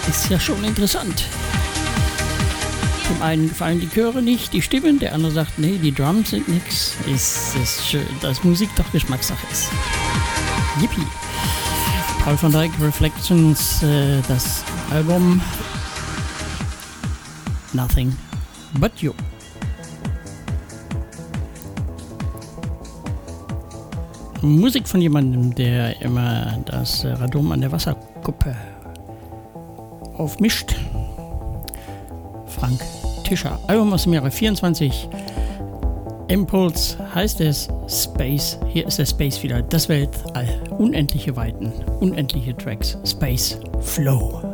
Ist ja schon interessant. Dem einen gefallen die Chöre nicht, die Stimmen, der andere sagt, nee, die Drums sind nix. Ist schön, dass Musik doch Geschmackssache ist. Yippie. Paul van Dyk Reflections, das Album Nothing But You. Musik von jemandem, der immer das Radom an der Wasserkuppe aufmischt. Frank Tischer. Album aus dem Jahre 24. Impulse heißt es. Space. Hier ist der Space wieder. Das Weltall. Unendliche Weiten. Unendliche Tracks. Space Flow.